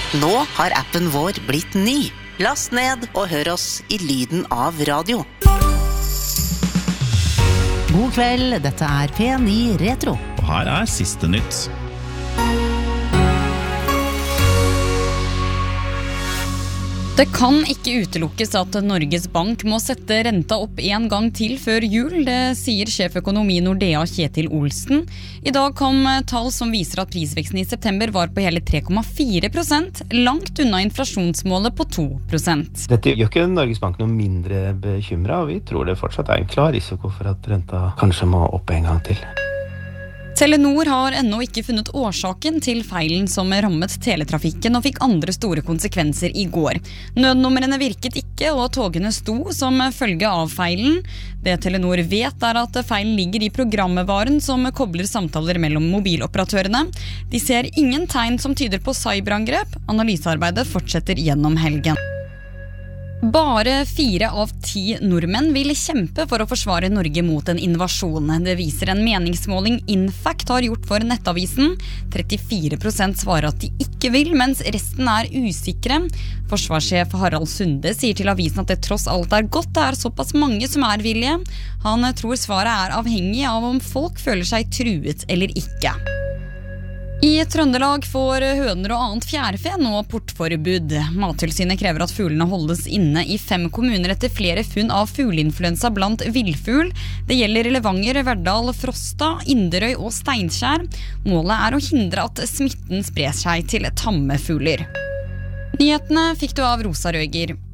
Nå har appen vår blitt ny. Last ned og hør oss i lyden av radio. God kveld, dette P9 Retro. Og her siste nytt. Det kan ikke utelukkes at Norges Bank må sette renta opp en gang til før jul, det sier sjeføkonom i Nordea Kjetil Olsen. I dag kom tall som viser at prisveksten i september var på hele 3,4%, langt unna inflasjonsmålet på 2%. Dette gjør ikke Norges Bank noe mindre bekymret, og vi tror det fortsatt en klar risiko for at renta kanskje må opp en gang til. Telenor har ennå ikke funnet årsaken til feilen som rammet teletrafikken og fikk andre store konsekvenser i går. Nødnumrene virket ikke, og togene sto som følge av feilen. Det Telenor vet at feilen ligger i programvaren som kobler samtaler mellom mobiloperatørene. De ser ingen tegn som tyder på cyberangrep. Analysearbeidet fortsetter gjennom helgen. Bare 4 av 10 nordmenn vil kjempe for å forsvare Norge mot en invasjon. Det viser en meningsmåling Infact har gjort for Nettavisen. 34% svarer at de ikke vil, mens resten usikre. Forsvarssjef Harald Sunde sier til avisen at det tross alt godt det såpass mange som villige. Han tror svaret avhengig av om folk føler seg truet eller ikke. I Trøndelag får høner og annet fjærfe nå portforbud. Mattilsynet krever at fuglene holdes inne i 5 kommuner etter flere funn av fugleinfluensa blant villfugl. Det gjelder Levanger, Verdal, Frosta, Inderøy og Steinkjer. Målet å hindre at smitten sprer seg til tamme fugler. Nyhetene fikk du av Rosa Røger.